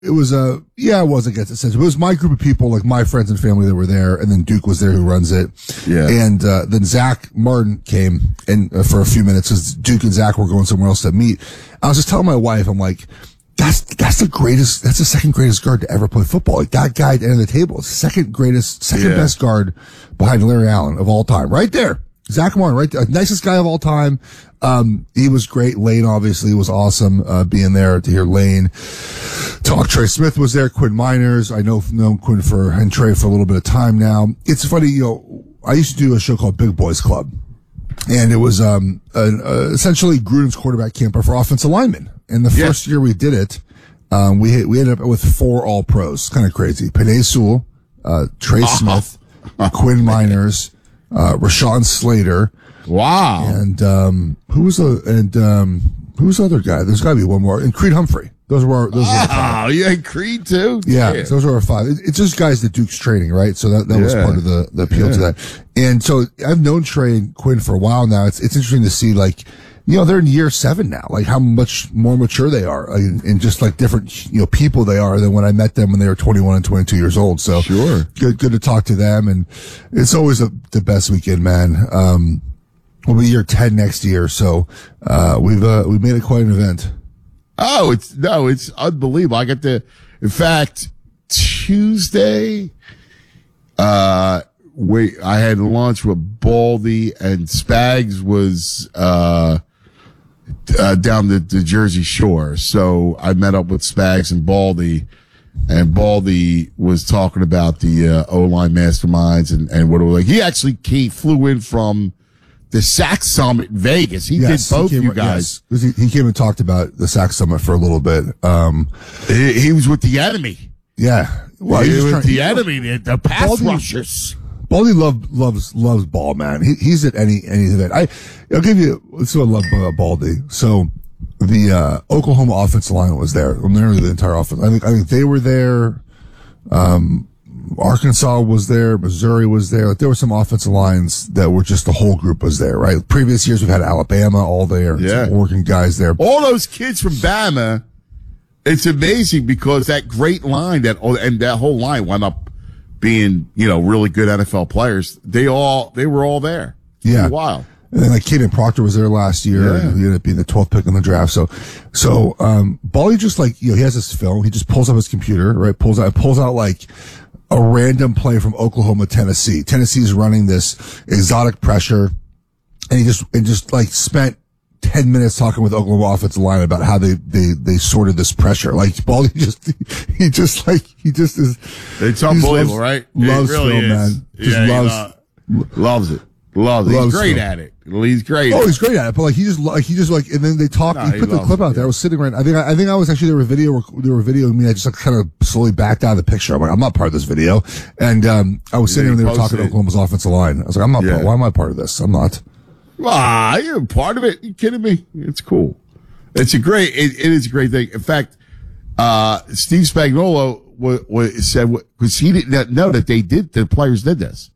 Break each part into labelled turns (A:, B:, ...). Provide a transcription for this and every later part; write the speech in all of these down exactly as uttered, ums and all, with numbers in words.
A: It was a, uh, yeah, it was against the sense. It was my group of people, like my friends and family that were there, and then Duke was there who runs it.
B: Yeah.
A: And, uh, then Zach Martin came and uh, for a few minutes because Duke and Zach were going somewhere else to meet. I was just telling my wife, I'm like, that's, that's the greatest, that's the second greatest guard to ever play football. Like that guy at the end of the table is the second greatest, second
B: yeah.
A: best guard behind Larry Allen of all time. Right there. Zach Martin, right there. Nicest guy of all time. Um, he was great. Lane obviously was awesome, uh, being there to hear Lane talk. Trey Smith was there. Quinn Miners. I know, known Quinn for, and Trey for a little bit of time now. It's funny, you know, I used to do a show called Big Boys Club. And it was, um, an, uh, essentially Gruden's quarterback camper for offensive linemen. And the
B: yeah.
A: first year we did it, um, we, we ended up with four all pros. Kind of crazy. Penei Sewell, uh, Trey Smith, Quinn Miners, uh, Rashawn Slater.
B: Wow.
A: And, um, who was the, and, um, who was the other guy? There's gotta be one more. And Creed Humphrey. Those were, our, those
B: oh,
A: were the five.
B: Oh, yeah, Creed too?
A: Yeah.
B: yeah.
A: So those were our five. It, it's just guys that Duke's training, right? So that, that yeah. was part of the, the appeal yeah. to that. And so I've known Trey and Quinn for a while now. It's, it's interesting to see, like, you know, they're in year seven now, like how much more mature they are and, and just like different, you know, people they are than when I met them when they were twenty-one and twenty-two years old. So
B: sure.
A: good, good to talk to them. And it's always a, the best weekend, man. Um, we'll be year ten next year. So, uh, we've, uh, we've made it quite an event.
B: Oh, it's, no, it's unbelievable. I got to, in fact, Tuesday, uh, wait, I had lunch with Baldy and Spags was, uh, uh, down the, the Jersey Shore. So I met up with Spags and Baldy, and Baldy was talking about the, uh, O-line masterminds and, and what it was like. He actually came, flew in from the S A C Summit in Vegas. He yes, did both
A: he came,
B: you guys.
A: Yes. He, he came and talked about the S A C Summit for a little bit. Um,
B: he, he was with the enemy.
A: Yeah.
B: Well, he, he was with
A: trying,
B: the enemy, the, the pass
A: Baldy,
B: rushers.
A: Baldy love, loves, loves ball, man. He, he's at any, any event. I, I'll give you, let's see what I love about Baldy. So the, uh, Oklahoma offensive line was there. Literally the entire offense. I think, I think they were there. Um, Arkansas was there. Missouri was there. Like there were some offensive lines that were just the whole group was there, right? Previous years we've had Alabama all there.
B: Yeah.
A: Some Oregon guys there.
B: All those kids from Bama. It's amazing because that great line that, and that whole line wound up being, you know, really good N F L players. They all, they were all there.
A: Yeah.
B: Wow.
A: And then like Caden Proctor was there last year
B: yeah.
A: and he ended up being the twelfth pick in the draft. So, so, um, Baldy just like, you know, he has this film. He just pulls up his computer, right? Pulls out, pulls out like a random play from Oklahoma, Tennessee. Tennessee's running this exotic pressure and he just, and just like spent ten minutes talking with Oklahoma offensive line about how they, they, they sorted this pressure. Like, Baldy just, he just like, he just is.
B: It's unbelievable,
A: loves,
B: right?
A: Loves
B: it really
A: film,
B: is.
A: man. Just
B: yeah,
A: loves,
B: uh, loves it. Loves it.
A: Loves
B: He's great
A: film.
B: at it. He's great.
A: Oh, he's great at it. But like, he just, like, he just like, and then they talked,
B: No,
A: he
B: he
A: put the
B: loves
A: clip
B: it,
A: out there.
B: yeah.
A: I was sitting right, I think, I, I think I was actually, there were video, they were videoing me. I just like kind of slowly backed out of the picture. I'm like, I'm not part of this video. And, um, I was
B: Yeah,
A: sitting there and they were
B: posted
A: talking to
B: it.
A: Oklahoma's offensive line. I was like, I'm not,
B: Yeah.
A: part, why am I part of this? I'm not.
B: Ah, you're part of it. You kidding me? It's cool. It's a great, it, it is a great thing. In fact, uh, Steve Spagnuolo w- w- said, because he didn't know that they did, the players did this.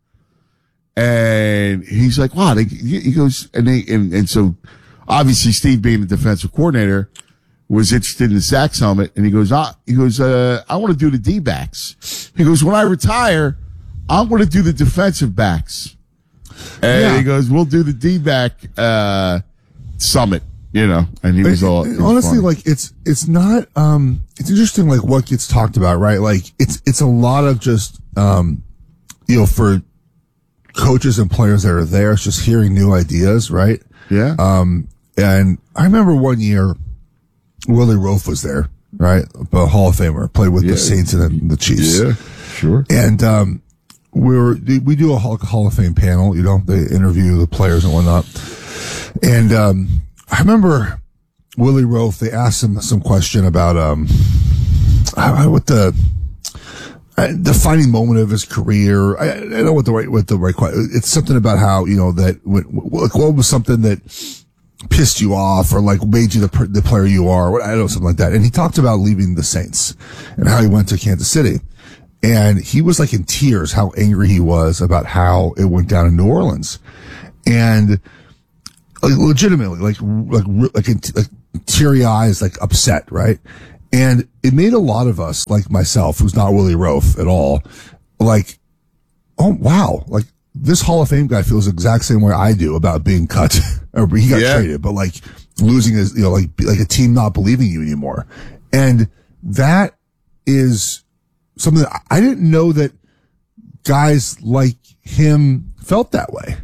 B: And he's like, wow, they, he goes, and they, and, and so obviously Steve being the defensive coordinator was interested in the S A C Summit. And he goes, ah, he goes, uh, I want to do the D-backs. He goes, when I retire, I'm going to do the defensive backs. And
A: Yeah.
B: he goes, we'll do the D-back, uh, summit, you know, and he was all, it was
A: honestly,
B: funny.
A: like, it's, it's not, um, it's interesting, like, what gets talked about, right? Like, it's, it's a lot of just, um, you know, for coaches and players that are there, it's just hearing new ideas, right?
B: yeah.
A: Um, and I remember one year, Willie Roaf was there, right? A Hall of Famer, played with
B: Yeah.
A: the Saints and the Chiefs.
B: Yeah, sure.
A: And, um, we were, we do a Hall, Hall of Fame panel, you know, they interview the players and whatnot. And, um, I remember Willie Roaf, they asked him some question about, um, I- what the, uh, defining moment of his career. I, I don't know what the right, what the right question. It's something about how, you know, that when, like, what was something that pissed you off or like made you the, the player you are, what, I don't know, something like that. And he talked about leaving the Saints and how he went to Kansas City. And he was like in tears how angry he was about how it went down in New Orleans. And like legitimately, like, like, like, like teary eyes, like upset, right? And it made a lot of us, like myself, who's not Willie Roaf at all, like, oh, wow. Like, this Hall of Fame guy feels the exact same way I do about being cut. Or he got
B: Yeah.
A: traded, but like losing his, you know, like, like a team not believing you anymore. And that is something that I didn't know that guys like him felt that way.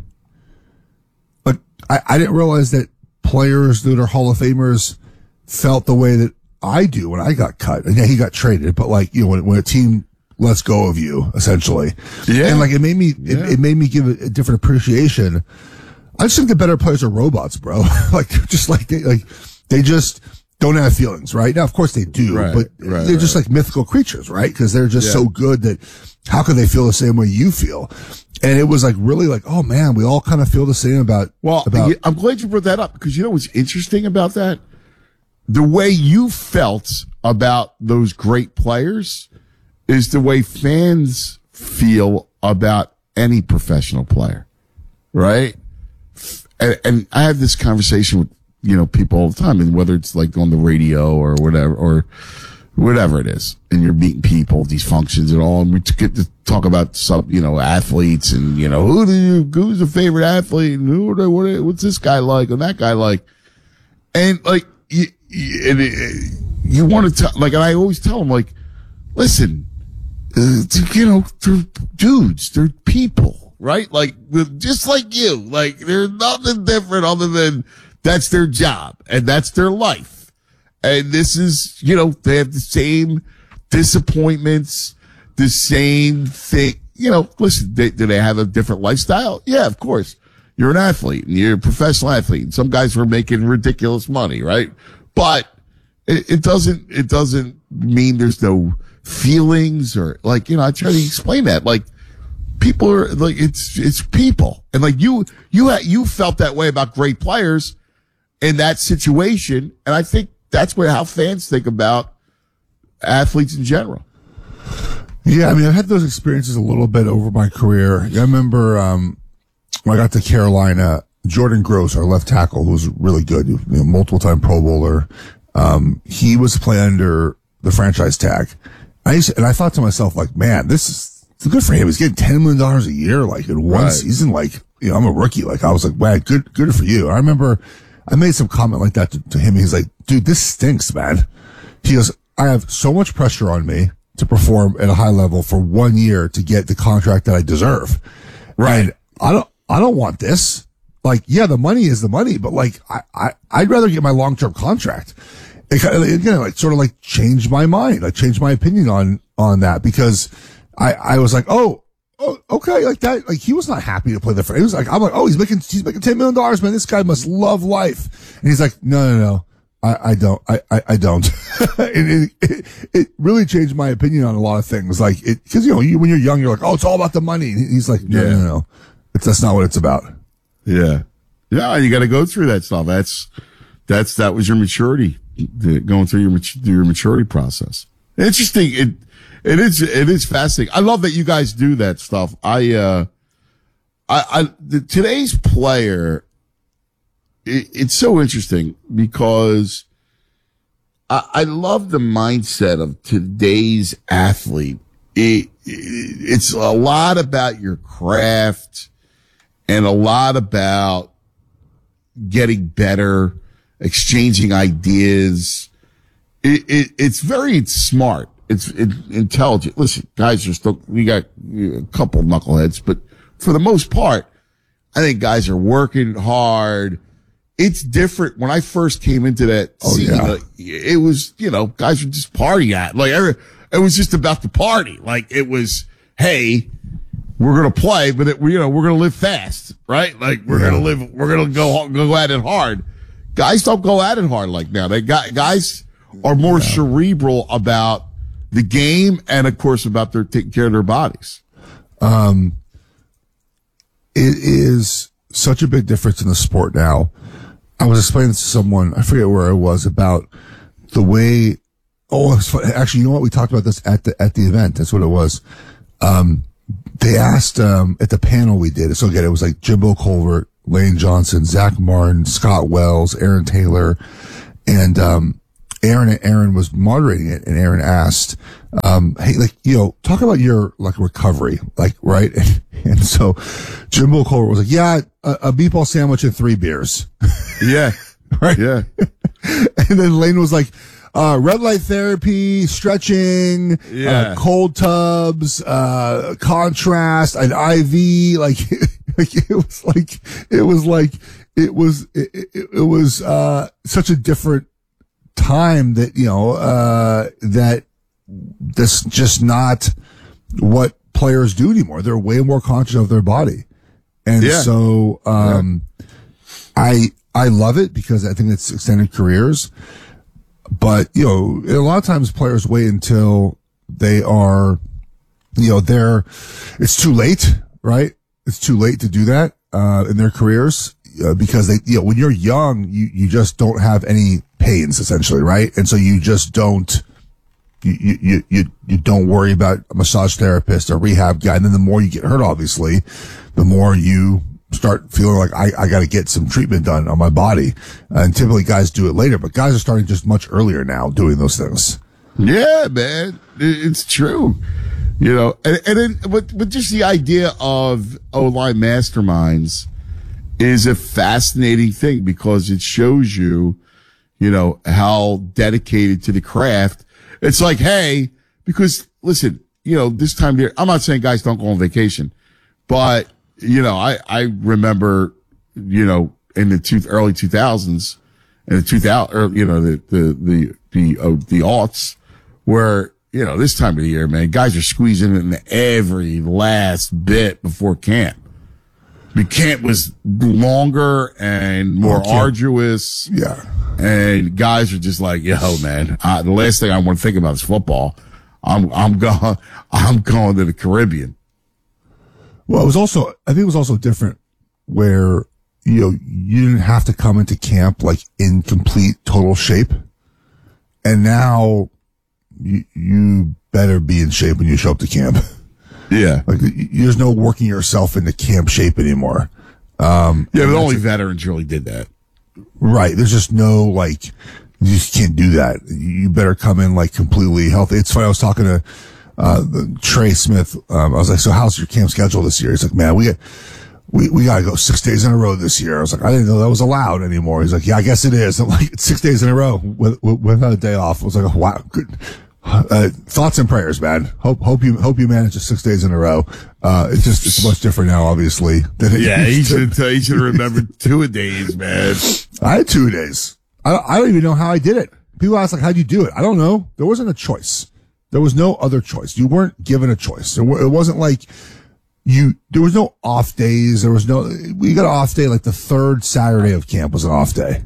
A: Like, I, I didn't realize that players that are Hall of Famers felt the way that I do when I got cut. And yeah, he got traded, but like, you know, when, when a team lets go of you, essentially.
B: Yeah.
A: And like, it made me,
B: Yeah.
A: it, it made me give it a different appreciation. I just think the better players are robots, bro. Like, just like they, like, they just don't have feelings, right? Now, of course they do,
B: Right,
A: but
B: right,
A: they're just
B: right.
A: like mythical creatures, right? Cause they're just
B: Yeah.
A: so good that how could they feel the same way you feel? And it was like really like, oh man, we all kind of feel the same about,
B: Well,
A: about,
B: you- I'm glad you brought that up because you know what's interesting about that? The way you felt about those great players is the way fans feel about any professional player, right? And, and I have this conversation with, you know, people all the time, and whether it's like on the radio or whatever, or whatever it is, and you're meeting people, these functions and all, and we get to talk about some, you know, athletes and, you know, who do you, who's the favorite athlete and who, what, what's this guy like and that guy like? And like, you, you, and it, you want to tell, like, and I always tell them, like, listen, uh, you know, they're dudes, they're people, right? Like, just like you, like, there's nothing different other than that's their job and that's their life. And this is, you know, they have the same disappointments, the same thing. You know, listen, they, do they have a different lifestyle? Yeah, of course. You're an athlete and you're a professional athlete. And some guys were making ridiculous money, right? But it, it doesn't, it doesn't mean there's no feelings or like, you know, I try to explain that. Like, people are like, it's, it's people. And like you, you, had, you felt that way about great players in that situation. And I think that's where how fans think about athletes in general.
A: yeah, I mean, I've had those experiences a little bit over my career. I remember, um, when I got to Carolina, Jordan Gross, our left tackle, who was really good, you know, multiple time Pro Bowler. Um, he was playing under the franchise tag. I used to, and I thought to myself, like, man, this is it's good for him. He's getting ten million dollars a year, like in one
B: Right.
A: season. Like, you know, I'm a rookie. Like, I was like, wow, good, good for you. I remember I made some comment like that to, to him. He's like, dude, this stinks, man. He goes, I have so much pressure on me to perform at a high level for one year to get the contract that I deserve. Right. And I don't, I don't want this. Like, yeah, the money is the money, but like, I, I, I'd rather get my long-term contract. It kind of, again, like, sort of like changed my mind, like changed my opinion on, on that because I, I was like, oh, oh, okay, like that, like he was not happy to play the, he was like, I'm like, oh, he's making, he's making ten million dollars, man. This guy must love life. And he's like, no, no, no. I, I don't, I, I, I don't. And it, it, it really changed my opinion on a lot of things. Like it, cause you know, you, when you're young, you're like, oh, it's all about the money. And he's like, no,
B: Yeah.
A: no, no, no. It's, that's not what it's about.
B: Yeah. Yeah. You got to go through that stuff. That's, that's, that was your maturity, the, going through your, mat- through your maturity process. Interesting. It, it is, it is fascinating. I love that you guys do that stuff. I, uh, I, I, the, today's player, it, it's so interesting because I, I love the mindset of today's athlete. It, it, it's a lot about your craft and a lot about getting better, exchanging ideas. It, it, it's very smart. It's it, intelligent. Listen, guys are still, we got a couple knuckleheads, but for the most part, I think guys are working hard. It's different. When I first came into that
A: Oh,
B: scene,
A: yeah.
B: like, it was, you know, guys were just partying at, like, every, it was just about the party. Like, it was, hey, we're going to play, but it, we, you know, we're going to live fast, right? Like, we're
A: Yeah.
B: going to live, we're going to go, go at it hard. Guys don't go at it hard like now. They got, guys are more cerebral about the game and, of course, about their taking care of their bodies.
A: Um, it is such a big difference in the sport now. I was explaining to someone, I forget where I was, about the way, oh, it's fun. Actually, you know what? We talked about this at the, at the event. That's what it was. Um, they asked, um, at the panel we did, so again, it was like Jimbo Colbert, Lane Johnson, Zach Martin, Scott Wells, Aaron Taylor, and, um, Aaron, Aaron was moderating it, and Aaron asked, um, hey, like, you know, talk about your, like, recovery, like, right? And, and so Jimbo Colbert was like, yeah, a, a meatball sandwich and three beers.
B: Yeah.
A: Right?
B: Yeah.
A: And then Lane was like, uh, red light therapy, stretching,
B: Yeah.
A: uh, cold tubs, uh, contrast, an I V, like, like it was like, it was like, it was, it, it, it was, uh, such a different time that, you know, uh, that that's just not what players do anymore. They're way more conscious of their body. And
B: Yeah.
A: so, um, yeah. I, I love it because I think it's extended careers. But, you know, a lot of times players wait until they are, you know, they're, it's too late, right? It's too late to do that, uh, in their careers, uh, because they, you know, when you're young, you, you just don't have any pains essentially, right? And so you just don't, you, you, you, you don't worry about a massage therapist or rehab guy. And then the more you get hurt, obviously, the more you start feeling like I, I got to get some treatment done on my body. Uh, and typically guys do it later, but guys are starting just much earlier now doing those things.
B: Yeah, man. It's true. You know, and, and then, but, but just the idea of O-line masterminds is a fascinating thing because it shows you, you know, how dedicated to the craft. It's like, hey, because listen, you know, this time of year, I'm not saying guys don't go on vacation, but you know, I, I remember, you know, in the two, early two thousands, in the two thousand, or, you know, the, the, the, the, uh, the aughts where, you know, this time of the year, man, guys are squeezing in every last bit before camp. I mean, camp was longer and more
A: oh,
B: arduous.
A: Yeah.
B: And guys are just like, yo, man, uh, the last thing I want to think about is football. I'm, I'm going, I'm going to the Caribbean.
A: Well, it was also, I think it was also different where, you know, you didn't have to come into camp like in complete total shape. And now you, you better be in shape when you show up to camp.
B: Yeah.
A: Like there's no working yourself into camp shape anymore. Um,
B: yeah, but only veterans really did that.
A: Right. There's just no like, you just can't do that. You better come in like completely healthy. It's funny. I was talking to, Uh, Trey Smith, um, I was like, so how's your camp schedule this year? He's like, man, we got, we, we gotta go six days in a row this year. I was like, I didn't know that was allowed anymore. He's like, yeah, I guess it is. I'm like, it's six days in a row with, with, without a day off. I was like, oh, wow, good. Uh, thoughts and prayers, man. Hope, hope you, hope you manage it six days in a row. Uh, it's just, it's much different now, obviously. Than it
B: Yeah, he
A: used to.
B: should, he should have remembered two a days, man.
A: I had two days. I, I don't even know how I did it. People ask like, how'd you do it? I don't know. There wasn't a choice. There was no other choice. You weren't given a choice. It wasn't like you, there was no off days. There was no, we got an off day, like the third Saturday of camp was an off day.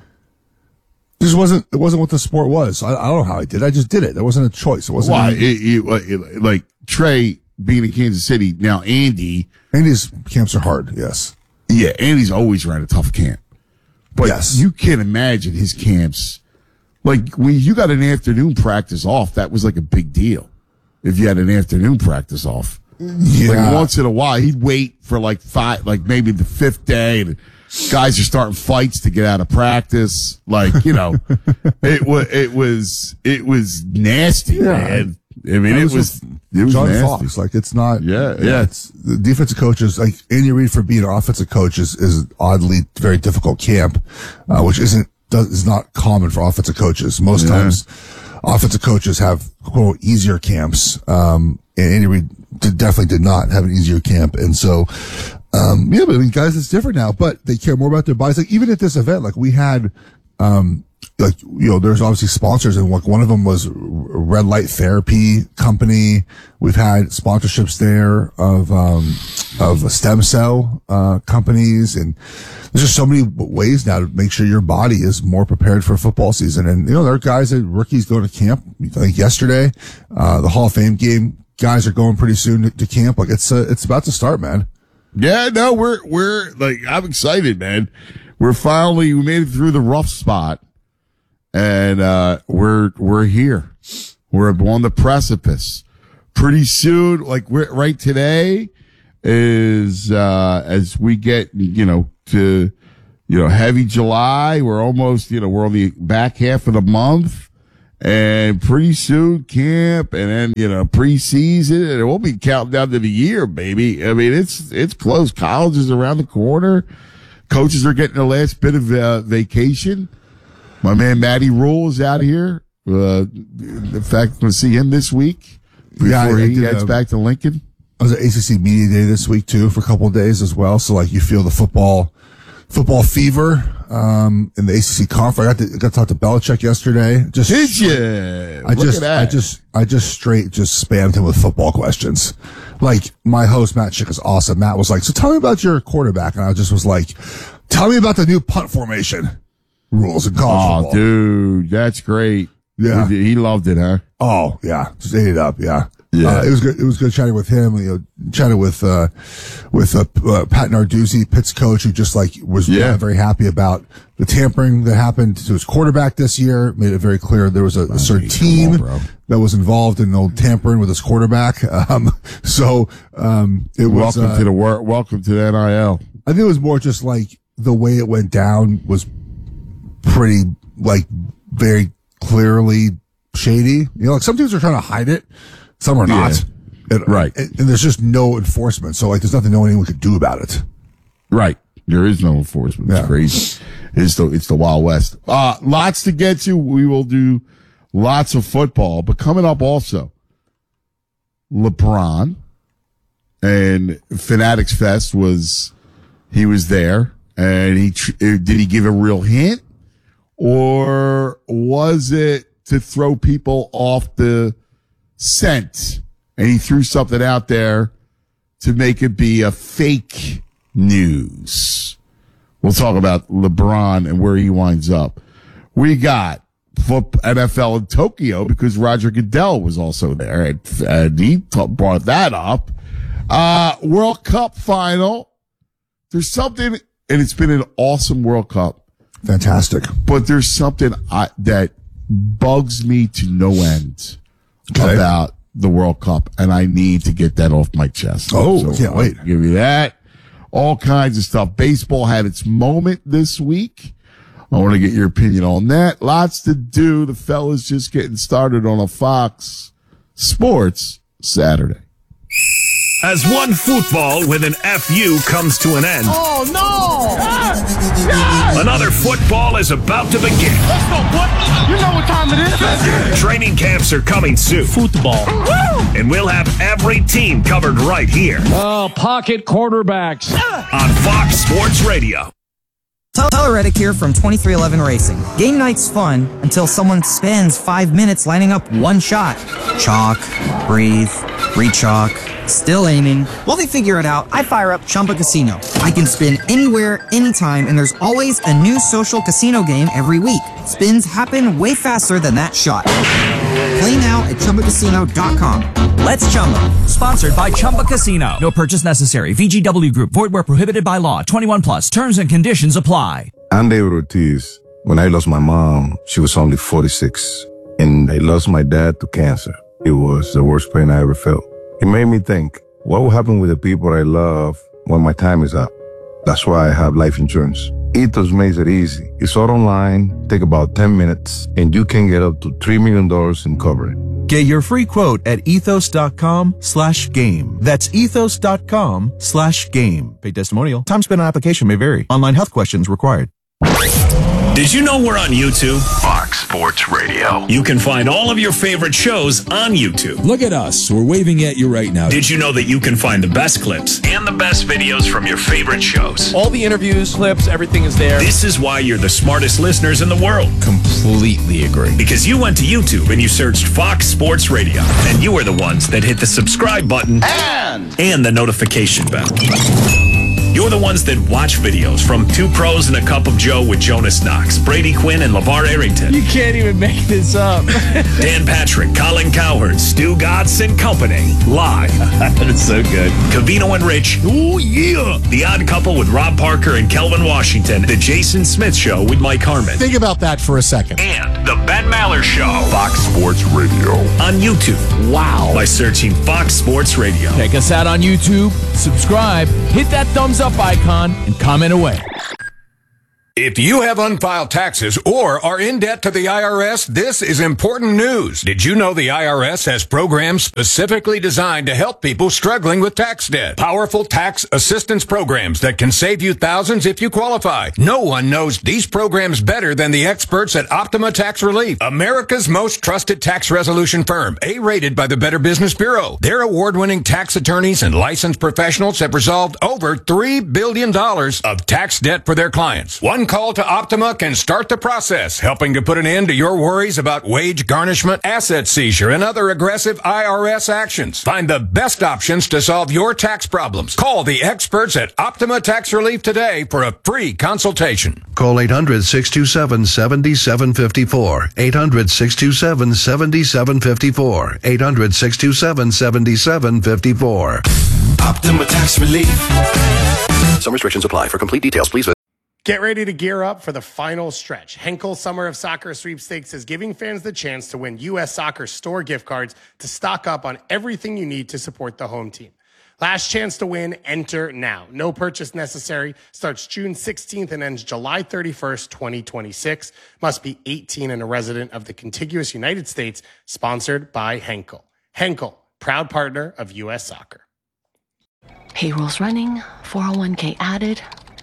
A: This wasn't, it wasn't what the sport was. I, I don't know how I did it. I just did it. There wasn't a choice. It wasn't.
B: Why? It, it, it, like Trey being in Kansas City, now Andy.
A: Andy's camps are hard. Yes.
B: Yeah. Andy's always ran a tough camp. But
A: yes.
B: You can't imagine his camps. Like when you got an afternoon practice off, that was like a big deal. If you had an afternoon practice off,
A: yeah.
B: Like once in a while, he'd wait for like five, like maybe the fifth day, and guys are starting fights to get out of practice. Like you know, it was it was it was nasty,
A: yeah.
B: man. I mean, it was, was it was
A: John
B: nasty.
A: Fox. Like it's not.
B: Yeah,
A: yeah.
B: yeah.
A: It's the defensive coaches. Like Andy Reid for being an offensive coach is is oddly very difficult camp, uh, which isn't. Does, is not common for offensive coaches. Most yeah. times, offensive coaches have quote easier camps. Um, and Andy Reid did, definitely did not have an easier camp. And so, um, yeah, but I mean, guys, it's different now. But they care more about their bodies. Like even at this event, like we had, um, like you know, there's obviously sponsors, and like one of them was Red Light Therapy Company. We've had sponsorships there of um, of stem cell uh, companies, and there's just so many ways now to make sure your body is more prepared for football season. And you know, there are guys that rookies going to camp. I think yesterday, uh, the Hall of Fame game guys are going pretty soon to, to camp. Like it's uh, it's about to start, man.
B: Yeah, no, we're we're like I'm excited, man. We're finally we made it through the rough spot. And, uh, we're, we're here. We're on the precipice. Pretty soon, like we're right today is, uh, as we get, you know, to, you know, heavy July. We're almost, you know, we're on the back half of the month. And pretty soon camp, and then, you know, preseason, and it won't be counting down to the year, baby. I mean, it's, it's close. College is around the corner. Coaches are getting the last bit of uh, vacation. My man Matty Rule is out here. Uh, in fact, I'm going to see him this week before
A: Yeah, I- I
B: he
A: did,
B: heads
A: uh,
B: back to Lincoln.
A: I was at A C C Media Day this week too for a couple of days as well. So like you feel the football, football fever, um, in the A C C conference. I got to, got to talk to Belichick yesterday. Just,
B: Did you?
A: I just, I just, I just straight just spammed him with football questions. Like my host, Matt Schick, is awesome. Matt was like, so tell me about your quarterback. And I just was like, tell me about the new punt formation rules in college
B: Oh,
A: football.
B: dude, that's great.
A: Yeah.
B: He loved it, huh?
A: Oh, yeah. Just ate it up. Yeah.
B: Yeah.
A: Uh, it was good. It was good chatting with him. You know, chatted with, uh, with, uh, uh, Pat Narduzzi, Pitt's coach, who just like was
B: Yeah.
A: very happy about the tampering that happened to his quarterback this year. Made it very clear there was a, a certain team
B: on, bro.
A: that was involved in no tampering with his quarterback. Um, so, um, it was,
B: Welcome
A: uh,
B: to the work. Welcome to the N I L.
A: I think it was more just like the way it went down was pretty, like, very clearly shady. You know, like some teams are trying to hide it, some are not.
B: Yeah.
A: And,
B: Right.
A: And, and there's just no enforcement. So, like, there's nothing no anyone could do about it.
B: Right. There is no enforcement. It's
A: Yeah.
B: crazy. It's the, it's the Wild West. Uh, lots to get to. We will do lots of football, but coming up also, LeBron and Fanatics Fest was, he was there and he, tr- did he give a real hint or was it to throw people off the scent? And he threw something out there to make it be a fake news. We'll talk about LeBron and where he winds up. We got foot- N F L in Tokyo because Roger Goodell was also there, and, and he t- brought that up. Uh, World Cup final. There's something, and it's been an awesome World Cup,
A: Fantastic.
B: but there's something I, that bugs me to no end
A: Okay.
B: about the World Cup, and I need to get that off my chest.
A: Oh, I can't
B: I'll
A: wait.
B: Give you that. All kinds of stuff. Baseball had its moment this week. I want to get your opinion on that. Lots to do. The fellas just getting started on a Fox Sports Saturday.
C: As one football with an F U comes to an end.
D: Oh, no! Yes! Yes!
C: Another football is about to begin.
D: Let's go, boy! You know what time it is.
C: Training camps are coming soon.
D: Football. Woo!
C: And we'll have every team covered right here
E: Oh, pocket quarterbacks.
C: on Fox Sports Radio.
F: Tyler Reddick here from twenty-three eleven Racing. Game night's fun until someone spends five minutes lining up one shot. Chalk, breathe, re-chalk, still aiming. While they figure it out, I fire up Chumba Casino. I can spin anywhere, anytime, and there's always a new social casino game every week. Spins happen way faster than that shot. Play now at Chumba Casino dot com. Let's Chumba.
G: Sponsored by Chumba Casino. No purchase necessary. V G W Group. Void where prohibited by law. twenty-one plus. Terms and conditions apply.
H: I'm David Ortiz. When I lost my mom, she was only forty-six. And I lost my dad to cancer. It was the worst pain I ever felt. It made me think, what will happen with the people I love when my time is up? That's why I have life insurance. Ethos makes it easy. It's all online, take about ten minutes, and you can get up to three million dollars in coverage.
I: Get your free quote at ethos.com slash game. That's ethos.com slash game. Paid testimonial. Time spent on application may vary. Online health questions required.
C: Did you know we're on YouTube?
J: Fox Sports Radio.
C: You can find all of your favorite shows on YouTube.
K: Look at us. We're waving at you right now.
C: Did you know that you can find the best clips and the best videos from your favorite shows?
L: All the interviews, clips, everything is there.
C: This is why you're the smartest listeners in the world.
K: Completely agree.
C: Because you went to YouTube and you searched Fox Sports Radio, and you were the ones that hit the subscribe button
D: And
C: and the notification bell. You're the ones that watch videos from Two Pros and a Cup of Joe with Jonas Knox, Brady Quinn, and LeVar Arrington.
L: You can't even make this up.
C: Dan Patrick, Colin Cowherd, Stu Gatz and Company. Live.
L: That's so good.
C: Cavino and Rich. Oh, yeah. The Odd Couple with Rob Parker and Kelvin Washington. The Jason Smith Show with Mike Harmon.
M: Think about that for a second.
C: And The Ben Maller Show.
J: Fox Sports Radio.
C: On YouTube. Wow. By searching Fox Sports Radio.
E: Check us out on YouTube, subscribe, hit that thumbs up icon, and comment away.
M: If you have unfiled taxes or are in debt to the I R S, this is important news. Did you know the I R S has programs specifically designed to help people struggling with tax debt? Powerful tax assistance programs that can save you thousands if you qualify. No one knows these programs better than the experts at Optima Tax Relief, America's most trusted tax resolution firm, A-rated by the Better Business Bureau. Their award-winning tax attorneys and licensed professionals have resolved over three billion dollars of tax debt for their clients. One call to Optima can start the process, helping to put an end to your worries about wage garnishment, asset seizure, and other aggressive I R S actions. Find the best options to solve your tax problems. Call the experts at Optima Tax Relief today for a free consultation.
N: Call eight hundred, six two seven, seven seven five four. eight hundred, six two seven, seven seven five four. eight hundred, six two seven, seven seven five four.
O: Optima Tax Relief. Some restrictions apply. For complete details, please visit.
P: Get ready to gear up for the final stretch. Henkel Summer of Soccer Sweepstakes is giving fans the chance to win U S Soccer store gift cards to stock up on everything you need to support the home team. Last chance to win, enter now. No purchase necessary. Starts June sixteenth and ends July thirty-first, twenty twenty-six. Must be eighteen and a resident of the contiguous United States. Sponsored by Henkel. Henkel, proud partner of U S Soccer.
Q: Payroll's running, four oh one k added.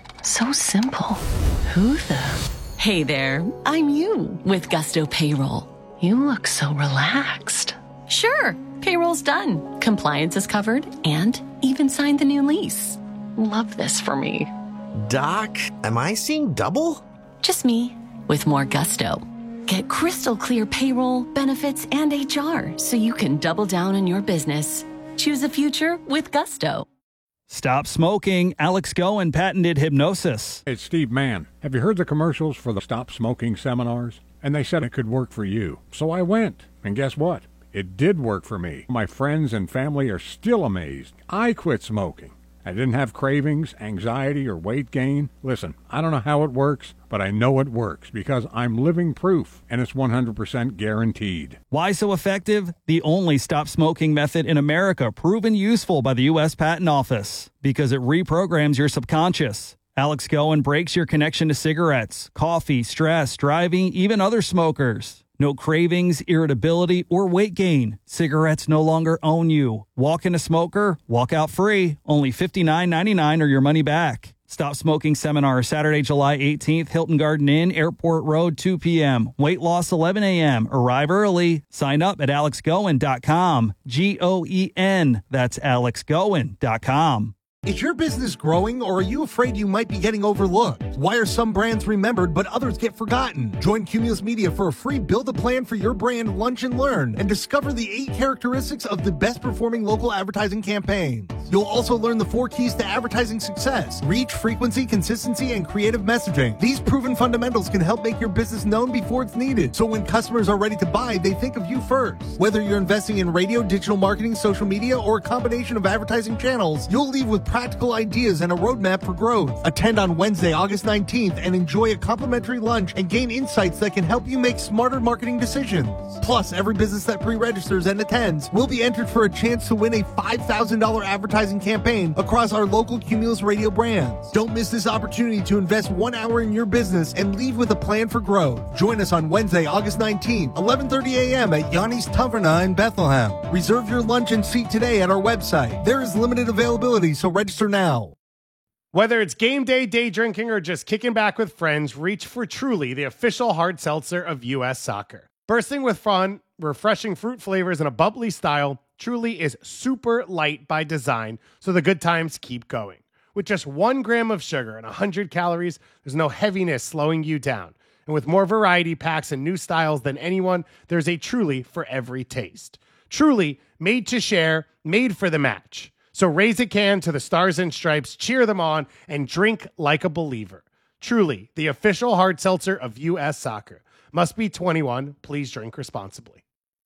Q: So simple. Who the? Hey there, I'm you with Gusto Payroll. You look so relaxed. Sure, payroll's done. Compliance is covered and even signed the new lease. Love this for me.
R: Doc, am I seeing double?
Q: Just me with more gusto. Get crystal clear payroll, benefits, and H R so you can double down on your business. Choose a future with Gusto.
S: Stop smoking. Alex Goen patented hypnosis.
T: It's Steve Mann. Have you heard the commercials for the Stop Smoking seminars? And they said it could work for you. So I went. And guess what? It did work for me. My friends and family are still amazed. I quit smoking. I didn't have cravings, anxiety, or weight gain. Listen, I don't know how it works, but I know it works because I'm living proof, and it's one hundred percent guaranteed.
S: Why so effective? The only stop smoking method in America proven useful by the U S Patent Office because it reprograms your subconscious. Alex Goen breaks your connection to cigarettes, coffee, stress, driving, even other smokers. No cravings, irritability, or weight gain. Cigarettes no longer own you. Walk in a smoker, walk out free. Only fifty-nine ninety-nine or your money back. Stop Smoking Seminar, Saturday, July eighteenth, Hilton Garden Inn, Airport Road, two p.m. Weight loss, eleven a.m. Arrive early. Sign up at alex goen dot com. G O E N. That's alex goen dot com.
U: Is your business growing, or are you afraid you might be getting overlooked? Why are some brands remembered but others get forgotten? Join Cumulus Media for a free Build a Plan for Your Brand Lunch and Learn and discover the eight characteristics of the best performing local advertising campaigns. You'll also learn the four keys to advertising success: reach, frequency, consistency, and creative messaging. These proven fundamentals can help make your business known before it's needed, so when customers are ready to buy, they think of you first. Whether you're investing in radio, digital marketing, social media, or a combination of advertising channels, you'll leave with practical ideas and a roadmap for growth. Attend on Wednesday, August nineteenth and enjoy a complimentary lunch and gain insights that can help you make smarter marketing decisions. Plus, every business that pre-registers and attends will be entered for a chance to win a five thousand dollars advertising campaign across our local Cumulus Radio brands. Don't miss this opportunity to invest one hour in your business and leave with a plan for growth. Join us on Wednesday, August nineteenth, eleven thirty a.m. at Yanni's Taverna in Bethlehem. Reserve your lunch and seat today at our website. There is limited availability, so register now. Now.
P: Whether it's game day, day drinking, or just kicking back with friends, reach for Truly, the official hard seltzer of U S Soccer. Bursting with fun, refreshing fruit flavors, and a bubbly style, Truly is super light by design, so the good times keep going. With just one gram of sugar and one hundred calories, there's no heaviness slowing you down. And with more variety packs and new styles than anyone, there's a Truly for every taste. Truly, made to share, made for the match. So raise a can to the Stars and Stripes, cheer them on, and drink like a believer. Truly, the official hard seltzer of U S Soccer. Must be twenty-one. Please drink responsibly.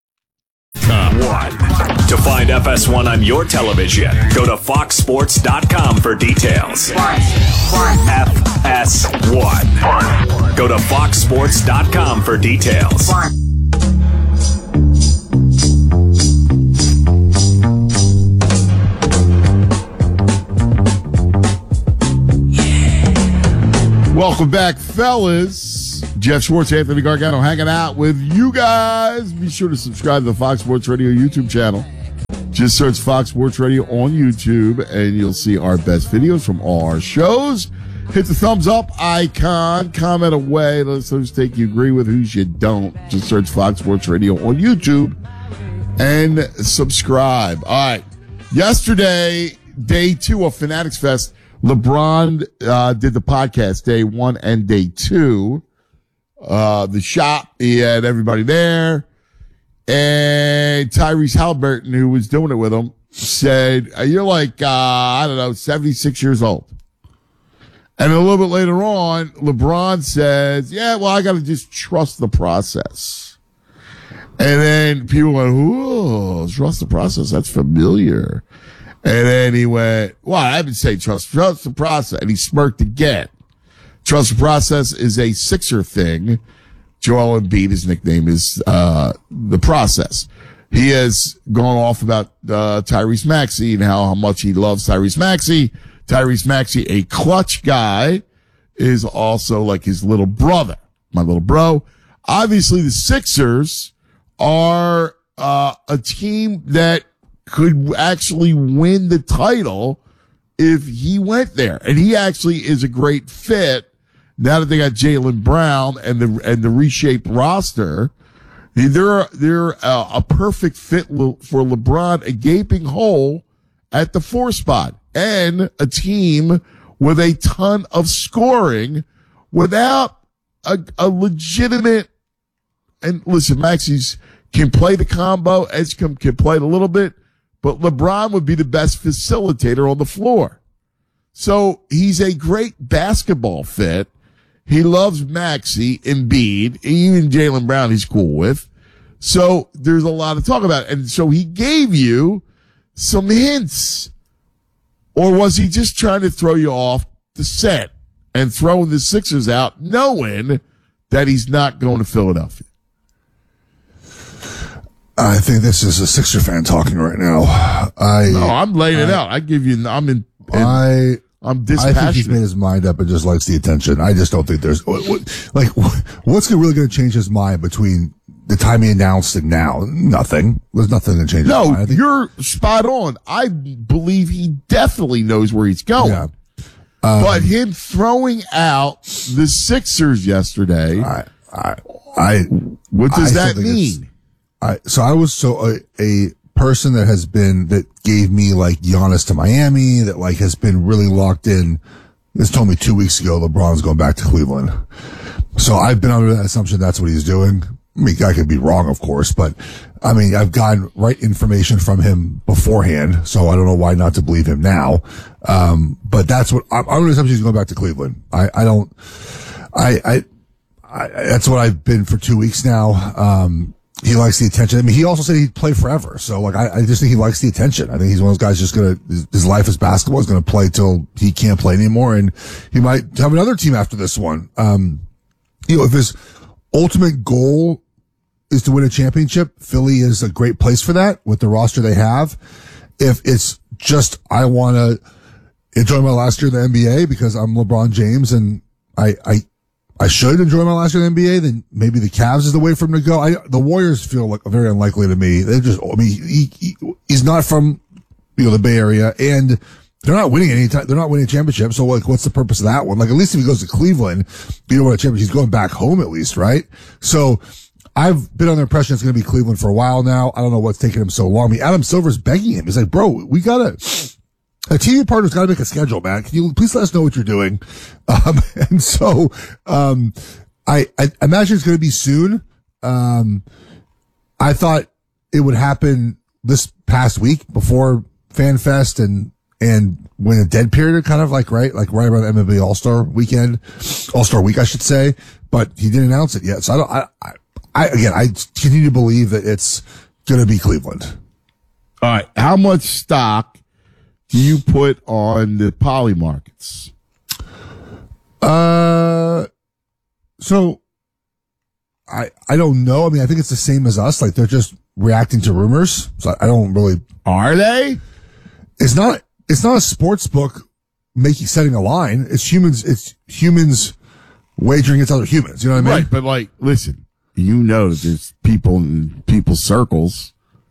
C: One. To find F S one on your television, go to fox sports dot com for details. F S one. Go to fox sports dot com for details.
B: Welcome back, fellas. Jeff Schwartz, Anthony Gargano hanging out with you guys. Be sure to subscribe to the Fox Sports Radio YouTube channel. Just search Fox Sports Radio on YouTube, and you'll see our best videos from all our shows. Hit the thumbs up icon, comment away. Let us know whose take you agree with, whose you don't. Just search Fox Sports Radio on YouTube and subscribe. All right. Yesterday, day two of Fanatics Fest, LeBron uh, did the podcast day one and day two. Uh, the shop, he had everybody there. And Tyrese Halliburton, who was doing it with him, said, you're like, uh, I don't know, seventy-six years old. And a little bit later on, LeBron says, yeah, well, I got to just trust the process. And then people went, ooh, trust the process. That's familiar. And then he went, well, I haven't said trust, trust the process. And he smirked again. Trust the process is a Sixer thing. Joel Embiid, his nickname is, uh, the process. He has gone off about, uh, Tyrese Maxey and how, how much he loves Tyrese Maxey. Tyrese Maxey, a clutch guy, is also like his little brother, my little bro. Obviously, the Sixers are uh, a team that could actually win the title if he went there. And he actually is a great fit now that they got Jaylen Brown and the and the reshaped roster. They're, they're a, a perfect fit for LeBron, a gaping hole at the four spot. And a team with a ton of scoring without a, a legitimate, and listen, Maxey's can play the combo, Edgecombe can play it a little bit, but LeBron would be the best facilitator on the floor. So he's a great basketball fit. He loves Maxey, Embiid, even Jaylen Brown he's cool with. So there's a lot to talk about. And so he gave you some hints. Or was he just trying to throw you off the set and throwing the Sixers out knowing that he's not going to Philadelphia?
A: I think this is a Sixer fan talking right now. I
B: No, I'm laying
A: I,
B: it out. I give you, I'm in, in
A: I,
B: I'm dispassionate.
A: I think he's made his mind up and just likes the attention. I just don't think there's, what, what, like, what's really going to change his mind between the time he announced and now? Nothing. There's nothing to change.
B: No,
A: I think,
B: you're spot on. I believe he definitely knows where he's going.
A: Yeah. Um,
B: but him throwing out the Sixers yesterday,
A: I, I, I
B: what does
A: I
B: that mean?
A: I, so I was so a, a person that has been, that gave me like Giannis to Miami, that like has been really locked in. This told me two weeks ago LeBron's going back to Cleveland. So I've been under that assumption that's what he's doing. I mean, I could be wrong, of course, but I mean, I've gotten right information from him beforehand, so I don't know why not to believe him now. Um, but that's what I'm, I'm going to he's going back to Cleveland. I, I don't, I, I, I, that's what I've been for two weeks now. Um, he likes the attention. I mean, he also said he'd play forever. So like, I, I just think he likes the attention. I think he's one of those guys just going to, his, his life is basketball. He's going to play till he can't play anymore. And he might have another team after this one. Um, you know, if his ultimate goal is to win a championship, Philly is a great place for that with the roster they have. If it's just, I want to enjoy my last year in the N B A because I'm LeBron James and I, I, I should enjoy my last year in the N B A, then maybe the Cavs is the way for him to go. I, the Warriors feel like very unlikely to me. They just, I mean, he, he, he's not from, you know, the Bay Area and they're not winning any time. They're not winning a championship. So like, what's the purpose of that one? Like, at least if he goes to Cleveland, you know, win a championship, he's going back home at least, right? So, I've been on the impression it's going to be Cleveland for a while now. I don't know what's taking him so long. I mean, Adam Silver's begging him. He's like, bro, we gotta, a T V partner's gotta make a schedule, man. Can you please let us know what you're doing? Um, and so, um, I, I imagine it's going to be soon. Um, I thought it would happen this past week before FanFest and, and when a dead period kind of like, right, like right around the M L B All-Star weekend, All-Star week, I should say, but he didn't announce it yet. So I don't, I, I I, again, I continue to believe that it's going to be Cleveland.
B: All right. How much stock do you put on the poly markets?
A: Uh, so I, I don't know. I mean, I think it's the same as us. Like they're just reacting to rumors. So I don't really.
B: Are they?
A: It's not, it's not a sports book making, setting a line. It's humans, it's humans wagering against other humans. You know what I mean?
B: Right, but like, listen, you know, there's people in people's circles.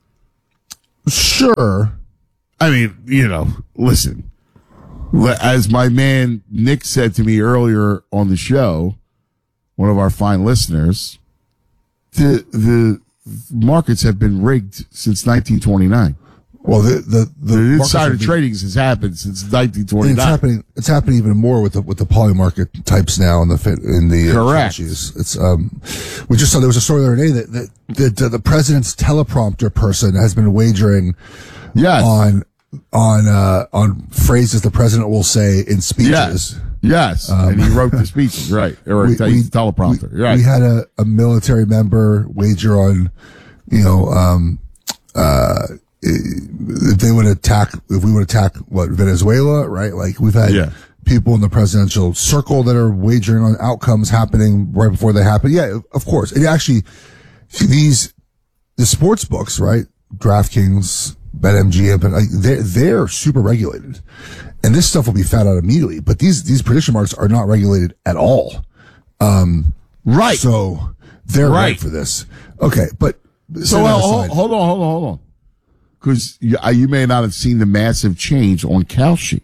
A: Sure.
B: I mean, you know, listen, as my man Nick said to me earlier on the show, one of our fine listeners, the, the markets have been rigged since nineteen twenty-nine.
A: Well, the the the,
B: the insider trading has happened since nineteen twenty-nine.
A: It's happening. It's happening even more with the with the poly market types now in the in the
B: correct.
A: Uh, it's um, we just saw there was a story the other day that that, that uh, the president's teleprompter person has been wagering,
B: yes.
A: on on uh, on phrases the president will say in speeches.
B: Yes, yes. Um, and he wrote the speeches, right? Or
A: we,
B: he's
A: we,
B: the teleprompter.
A: We,
B: right.
A: we had a, a military member wager on, you know, um, uh. if they would attack, if we would attack what Venezuela, right? Like we've had
B: yeah.
A: people in the presidential circle that are wagering on outcomes happening right before they happen. Yeah, of course. And actually, these the sports books, right? DraftKings, BetMGM, but like they're they're super regulated, and this stuff will be found out immediately. But these these prediction markets are not regulated at all. Um,
B: right.
A: So they're
B: right,
A: right for this. Okay, but
B: so well, hold, hold on, hold on, hold on. Because you, you may not have seen the massive change on Kalshi.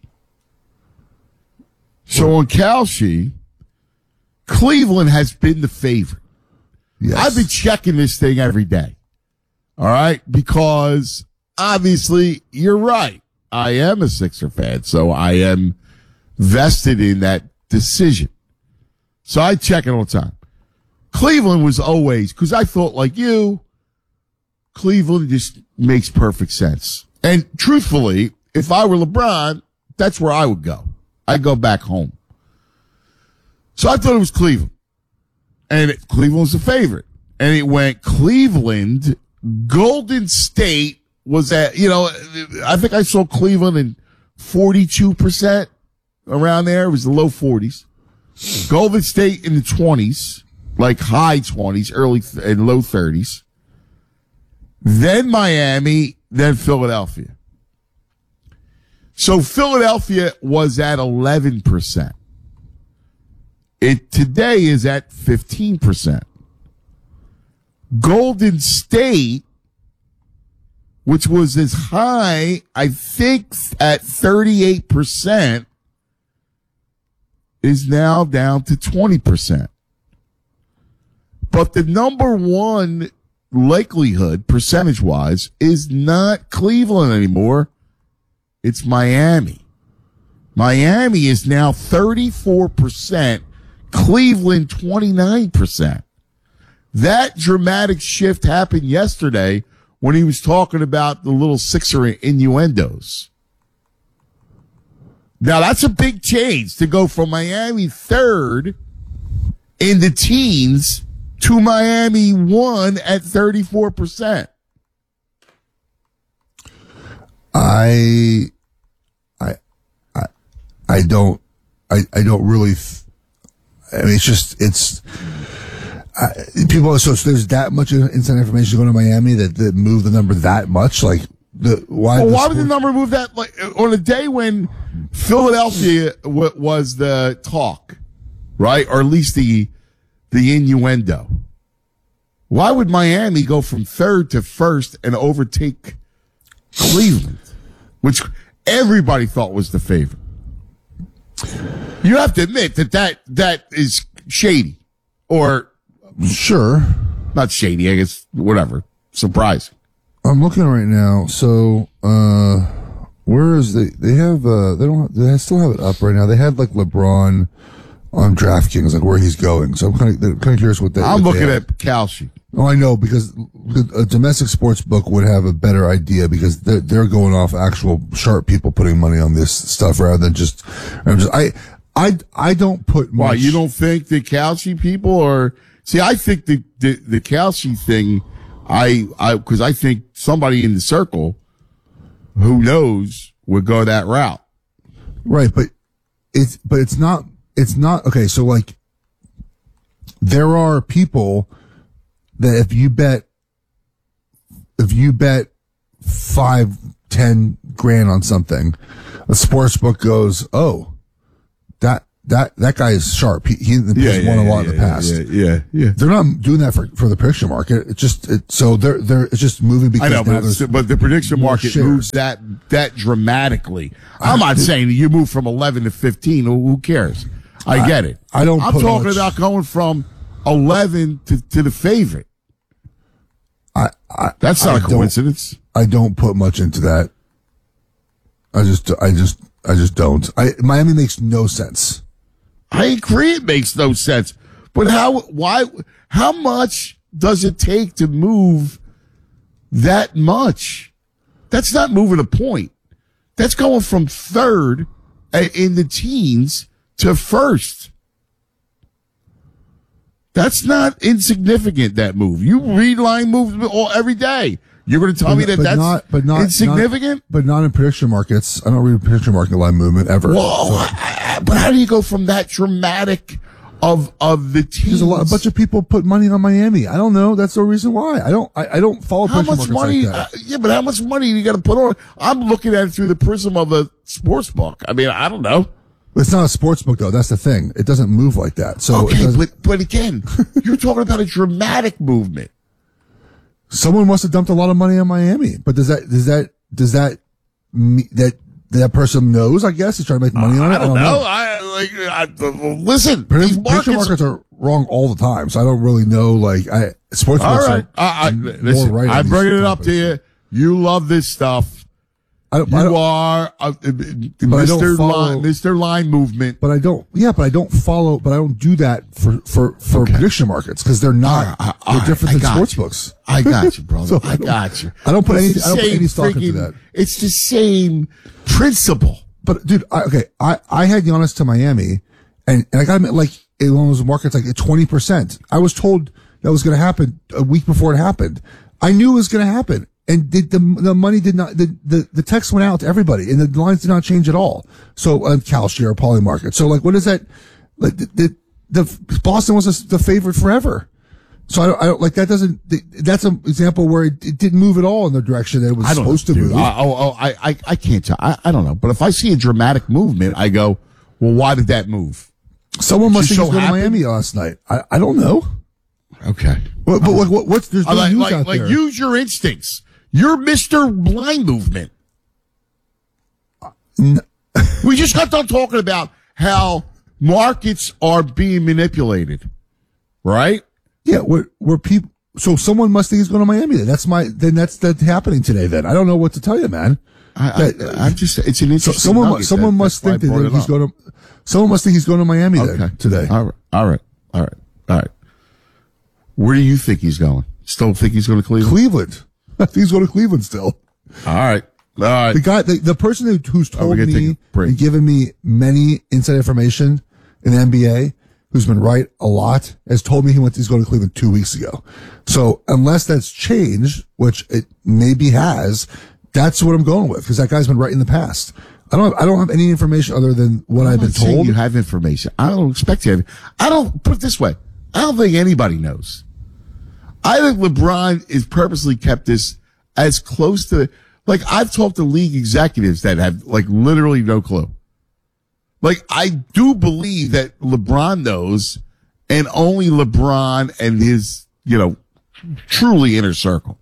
B: So on Kalshi, Cleveland has been the favorite.
A: Yes.
B: I've been checking this thing every day. All right? Because obviously you're right. I am a Sixer fan, so I am vested in that decision. So I check it all the time. Cleveland was always, because I thought like you, Cleveland just makes perfect sense. And truthfully, if I were LeBron, that's where I would go. I'd go back home. So I thought it was Cleveland. And it, Cleveland was the favorite. And it went Cleveland, Golden State was at, you know, I think I saw Cleveland in forty-two percent around there. It was the low forties. Golden State in the twenties, like high twenties, early th- and low thirties. Then Miami, then Philadelphia. So Philadelphia was at eleven percent. It today is at fifteen percent. Golden State, which was as high, I think, at thirty-eight percent, is now down to twenty percent. But the number one likelihood, percentage-wise, is not Cleveland anymore. It's Miami. Miami is now thirty-four percent, Cleveland twenty-nine percent. That dramatic shift happened yesterday when he was talking about the little Sixer innuendos. Now, that's a big change to go from Miami third in the teens to Miami one at thirty-four percent.
A: I, I, I, I don't, I, I don't really, th- I mean, it's just, it's, I, people, so, so there's that much inside information going to Miami that, that move the number that much? Like, the, why?
B: Well,
A: the
B: why
A: sport-
B: would the number move that? Like, on a day when Philadelphia w- was the talk, right? Or at least the, the innuendo. Why would Miami go from third to first and overtake Cleveland, which everybody thought was the favorite? You have to admit that that, that is shady. Or,
A: sure.
B: Not shady, I guess, whatever. Surprising.
A: I'm looking right now. So, uh, where is the, they have, uh, they don't, they still have it up right now. They had like LeBron on DraftKings, like where he's going. So I'm kind of, kind of curious what that
B: I'm
A: what
B: looking
A: they
B: at Kalshi.
A: Oh, I know, because a domestic sports book would have a better idea because they're, they're going off actual sharp people putting money on this stuff rather than just, I'm just, I, I, I don't put much.
B: Why, you don't think the Kalshi people are, see, I think the, the, the Kalshi thing, I, I, cause I think somebody in the circle who knows would go that route.
A: Right. But it's, but it's not, it's not, okay. So like, there are people that if you bet, if you bet five, ten grand on something, a sports book goes, oh, that, that that guy is sharp. He, he has
B: Yeah, yeah,
A: won a
B: yeah,
A: lot
B: yeah,
A: in the past.
B: Yeah, yeah, yeah.
A: They're not doing that for, for the prediction market. It's just it, so they're they're it's just moving because
B: I know,
A: now
B: but,
A: there's
B: but the prediction
A: more
B: market
A: shares.
B: moves that that dramatically. I'm not saying that you move from eleven to fifteen. Who who cares? I,
A: I
B: get it.
A: I don't
B: I'm
A: put
B: talking
A: much-
B: about going from eleven to, to the favorite.
A: I, I
B: That's not
A: I
B: a
A: don't-
B: coincidence.
A: I don't put much into that. I just I just I just don't. I Miami makes no sense.
B: I agree. It makes no sense. But how? Why? How much does it take to move that much? That's not moving a point. That's going from third uh, in the teens to first. That's not insignificant, that move. You read line moves all every day. You're going to tell
A: But-
B: me that
A: but
B: that's
A: not, but not,
B: insignificant?
A: not- but not in prediction markets. I don't read prediction market line movement ever.
B: Whoa,
A: So-
B: I- but how do you go from that dramatic of of the teams?
A: There's a lot, a bunch of people put money on Miami. I don't know. That's the reason why. I don't. I, I don't follow
B: How
A: prediction
B: much
A: markets
B: money?
A: like that.
B: uh, yeah, but how much money you got to put on? I'm looking at it through the prism of a sports book. I mean, I don't know.
A: It's not a sports book though. That's the thing. It doesn't move like that. So it
B: Okay,
A: doesn't-
B: but but again, you're talking about a dramatic movement.
A: someone must have dumped a lot of money on Miami. But does that does that does that me, that that person knows? I guess he's trying to make money on it.
B: I don't know. I like. I, listen, these
A: Prediction
B: markets.
A: markets are wrong all the time, so I don't really know. Like I sports
B: All
A: books
B: right,
A: are
B: I, I,
A: more
B: listen,
A: right on
B: I'm
A: these
B: bringing it up
A: topics.
B: to you. You love this stuff.
A: I don't,
B: You
A: I don't,
B: are uh,
A: I don't
B: Mister
A: follow-
B: Line, Mister Line Movement.
A: but I don't. Yeah, but I don't follow. But I don't do that for for for prediction markets because they're not.
B: All right, all
A: they're
B: right,
A: different
B: I
A: than
B: got
A: sports
B: you.
A: books.
B: I got you, brother.
A: So
B: I got you.
A: I don't put
B: It's
A: any.
B: the
A: I don't put
B: same
A: any stock into
B: freaking-
A: that.
B: It's the same principle.
A: But dude, I, okay, I I had Giannis to Miami, and and I got him at like in one of those markets like at twenty percent. I was told that was going to happen a week before it happened. I knew it was going to happen. And did the the money did not the, the the text went out to everybody and the lines did not change at all. So uh, CalShare, Polymarket. So like, what is that? Like the the, the Boston was a, the favorite forever. So I don't, I don't like that. Doesn't that's an example where it, it didn't move at all in the direction that it was
B: I don't
A: supposed
B: know,
A: to
B: dude.
A: move.
B: I, oh, oh, I, I, I can't tell. I, I don't know. But if I see a dramatic movement, I go, well, why did that move?
A: Someone must
B: Just
A: think
B: so
A: he's going to
B: happened?
A: Miami last night. I I don't know.
B: Okay.
A: What, but what, what, what's there's no
B: I like,
A: news
B: like,
A: out
B: like
A: there.
B: use your instincts. You're Mister Line Movement. We just got done talking about how markets are being manipulated, right?
A: Yeah, where where people. So someone must think he's going to Miami. Then that's my. Then that's that's happening today. Then I don't know what to tell you, man.
B: I,
A: That-
B: I, I'm just. It's an
A: so
B: interesting.
A: someone mu-
B: nugget.
A: someone
B: That-
A: must
B: that's why
A: think
B: I brought
A: that
B: it
A: he's
B: up.
A: going to. Someone must think he's going to Miami
B: Okay.
A: then today.
B: All right. All right. All right. All right. Where do you think he's going? Still think he's going to Cleveland?
A: Cleveland. I think he's going to Cleveland still.
B: All right. All right.
A: The guy, the, the person who, who's
B: All right,
A: told
B: we're gonna
A: me
B: take a break.
A: and given me many inside information in the N B A, who's been right a lot, has told me he went. He's going to Cleveland two weeks ago. So unless that's changed, which it maybe has, that's what I'm going with because that guy's been right in the past. I don't. Have, I don't have any information other than what
B: I'm
A: I've been
B: not saying
A: told.
B: You have information. I don't expect you. to have- I don't put it this way. I don't think anybody knows. I think LeBron is purposely kept this as close to. Like I've talked to league executives that have like literally no clue. Like I do believe that LeBron knows, and only LeBron and his, you know, truly inner circle.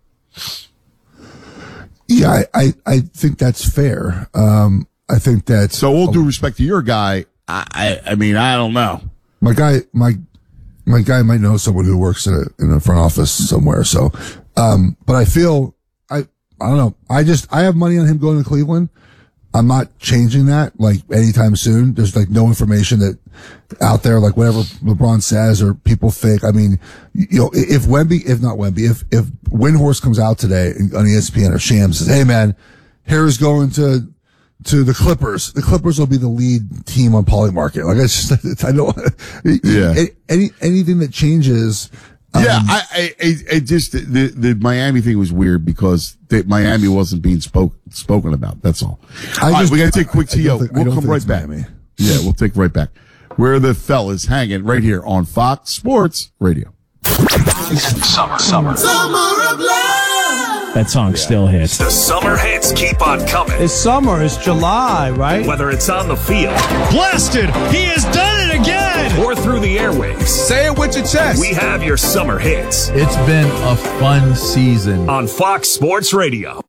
A: Yeah, I, I, I think that's fair. Um, I think that.
B: So all due respect to your guy, I, I, I mean, I don't know.
A: My guy, my, my guy might know someone who works in a, in a front office somewhere. So, um, but I feel, I, I don't know. I just, I have money on him going to Cleveland. I'm not changing that like anytime soon. There's like no information that out there, like whatever LeBron says or people think. I mean, you know, if Wemby, if not Wemby, if, if Windhorst comes out today on E S P N or Shams says, hey man, Harry's going to, to the Clippers. The Clippers will be the lead team on Polymarket. Like it's just, it's, I don't,
B: Yeah.
A: any, anything that changes. Um,
B: Yeah, I, I, I, I just the the Miami thing was weird because the, Miami wasn't being spoke spoken about. That's all.
A: I
B: all right,
A: just-
B: we got to take a quick
A: I- I
B: T O.
A: don't think- I
B: We'll
A: don't
B: come
A: think
B: right
A: it's
B: back.
A: Miami.
B: Yeah, we'll take right back. Where the fellas hanging right here on Fox Sports Radio.
C: Summer, summer.
D: Summer of love.
E: that song still hits.
C: The summer hits keep on coming.
F: It's summer. It's July, right?
C: Whether it's on the field.
E: Blasted! He has done it again!
C: Or through the airwaves.
F: Say it with your chest.
C: We have your summer hits.
F: It's been a fun season.
C: On Fox Sports Radio.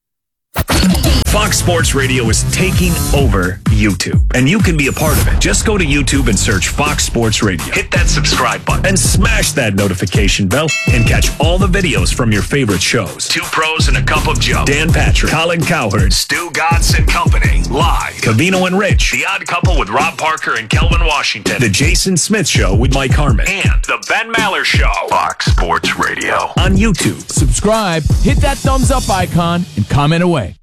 C: Fox Sports Radio is taking over YouTube, and you can be a part of it. Just go to YouTube and search Fox Sports Radio. Hit that subscribe button and smash that notification bell and catch all the videos from your favorite shows. Two Pros and a Cup of Joe. Dan Patrick, Colin Cowherd, Stu Gatz and Company. Live. Covino and Rich. The Odd Couple with Rob Parker and Kelvin Washington. The Jason Smith Show with Mike Harmon. And The Ben Maller Show.
J: Fox Sports Radio.
C: On YouTube.
E: Subscribe, hit that thumbs up icon, and comment away.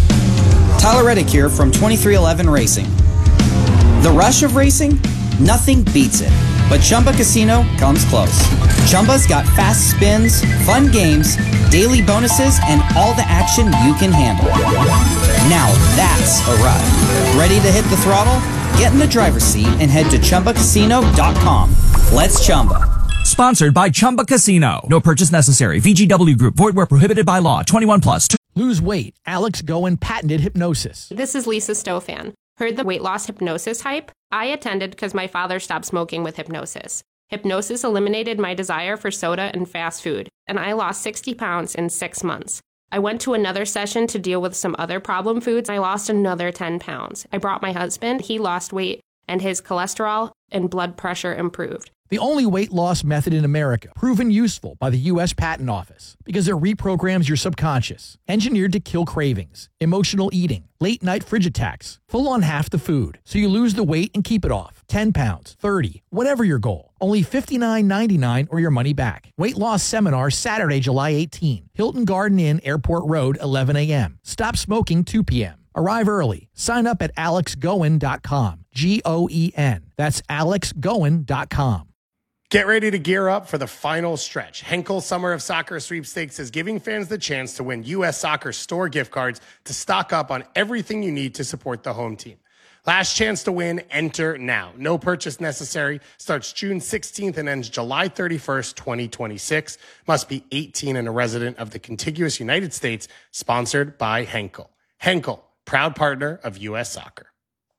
V: Tyler Reddick here from twenty-three eleven Racing. The rush of racing? Nothing beats it. But Chumba Casino comes close. Chumba's got fast spins, fun games, daily bonuses, and all the action you can handle. Now that's a ride. Ready to hit the throttle? Get in the driver's seat and head to Chumba Casino dot com. Let's Chumba.
G: Sponsored by Chumba Casino. No purchase necessary. V G W Group. Void where prohibited by law. twenty-one plus.
W: Lose weight. Alex Goen patented hypnosis.
X: This is Lisa Stofan. Heard the weight loss hypnosis hype? I attended because my father stopped smoking with hypnosis. Hypnosis eliminated my desire for soda and fast food, and I lost sixty pounds in six months. I went to another session to deal with some other problem foods. I lost another ten pounds. I brought my husband. He lost weight, and his cholesterol and blood pressure improved.
W: The only weight loss method in America, proven useful by the U S Patent Office because it reprograms your subconscious, engineered to kill cravings, emotional eating, late night fridge attacks, full on half the food, so you lose the weight and keep it off. ten pounds, thirty, whatever your goal. Only fifty-nine ninety-nine or your money back. Weight loss seminar Saturday, July eighteenth. Hilton Garden Inn, Airport Road, eleven a.m. Stop smoking two p.m. Arrive early. Sign up at alex goen dot com. G O E N. That's alex goen dot com.
P: Get ready to gear up for the final stretch. Henkel Summer of Soccer Sweepstakes is giving fans the chance to win U S Soccer store gift cards to stock up on everything you need to support the home team. Last chance to win, enter now. No purchase necessary. Starts June sixteenth and ends July thirty-first, twenty twenty-six. Must be eighteen and a resident of the contiguous United States. Sponsored by Henkel. Henkel, proud partner of U S Soccer.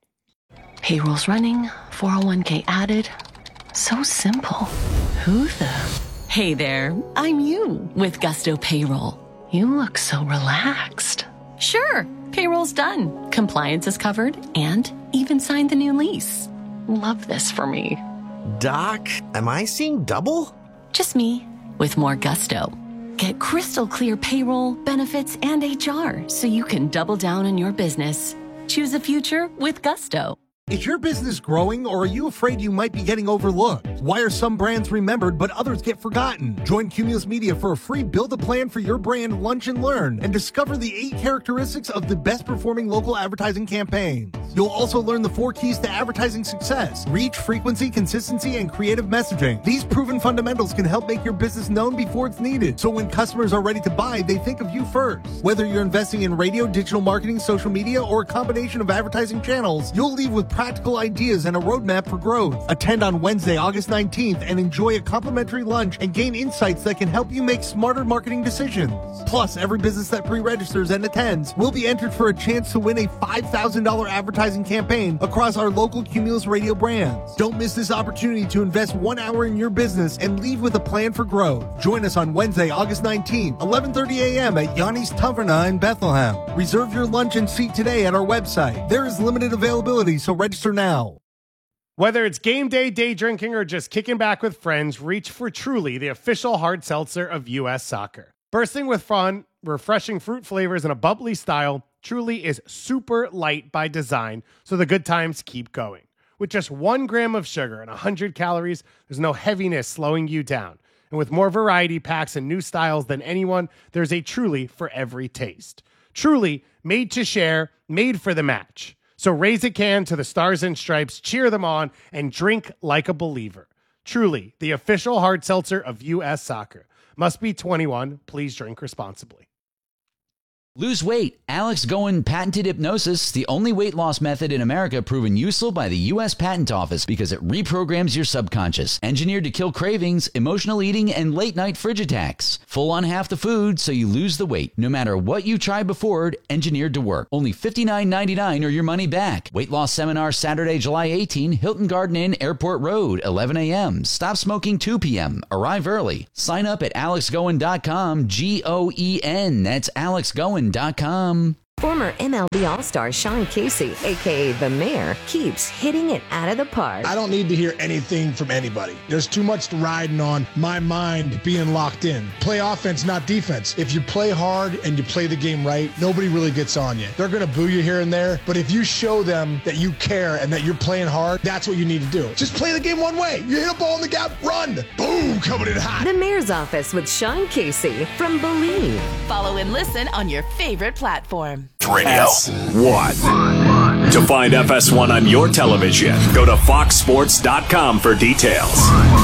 Q: Payroll's running, four oh one k added. So simple. Who the? Hey there, I'm you with Gusto Payroll. You look so relaxed. Sure, payroll's done. Compliance is covered and even signed the new lease. Love this for me.
R: Doc, am I seeing double?
Q: Just me with more gusto. Get crystal clear payroll, benefits, and H R so you can double down on your business. Choose a future with Gusto.
U: Is your business growing, or are you afraid you might be getting overlooked? Why are some brands remembered but others get forgotten? Join Cumulus Media for a free Build a Plan for Your Brand Lunch and Learn and discover the eight characteristics of the best performing local advertising campaigns. You'll also learn the four keys to advertising success: reach, frequency, consistency, and creative messaging. These proven fundamentals can help make your business known before it's needed, so when customers are ready to buy, they think of you first. Whether you're investing in radio, digital marketing, social media, or a combination of advertising channels, you'll leave with practical ideas and a roadmap for growth. Attend on Wednesday, August nineteenth and enjoy a complimentary lunch and gain insights that can help you make smarter marketing decisions. Plus, every business that pre-registers and attends will be entered for a chance to win a five thousand dollars advertising campaign across our local Cumulus Radio brands. Don't miss this opportunity to invest one hour in your business and leave with a plan for growth. Join us on Wednesday, August nineteenth, eleven thirty a.m. at Yanni's Taverna in Bethlehem. Reserve your lunch and seat today at our website. There is limited availability, so register now.
P: Whether it's game day, day drinking, or just kicking back with friends, reach for Truly, the official hard seltzer of U S Soccer. Bursting with fun, refreshing fruit flavors, and a bubbly style, Truly is super light by design, so the good times keep going. With just one gram of sugar and one hundred calories, there's no heaviness slowing you down. And with more variety packs and new styles than anyone, there's a Truly for every taste. Truly, made to share, made for the match. So raise a can to the Stars and Stripes, cheer them on, and drink like a believer. Truly, the official hard seltzer of U S Soccer. Must be twenty-one. Please drink responsibly.
H: Lose weight. Alex Goen patented hypnosis, the only weight loss method in America proven useful by the U S Patent Office because it reprograms your subconscious. Engineered to kill cravings, emotional eating, and late-night fridge attacks. Full on half the food so you lose the weight. No matter what you tried before, engineered to work. Only fifty-nine ninety-nine or your money back. Weight loss seminar Saturday, July eighteenth, Hilton Garden Inn, Airport Road, eleven a.m. Stop smoking two p.m. Arrive early. Sign up at alex goen dot com, G O E N. That's alex goen dot com.
I: Former M L B All-Star Sean Casey, a k a. The Mayor, keeps hitting it out of the park.
K: I don't need to hear anything from anybody. There's too much riding on my mind being locked in. Play offense, not defense. If you play hard and you play the game right, nobody really gets on you. They're going to boo you here and there, but if you show them that you care and that you're playing hard, that's what you need to do. Just play the game one way. You hit a ball in the gap, run. Boom, coming in hot.
I: The Mayor's Office with Sean Casey from Believe.
L: Follow and listen on your favorite platform.
C: Radio F S one. To find F S one on your television, go to fox sports dot com for details.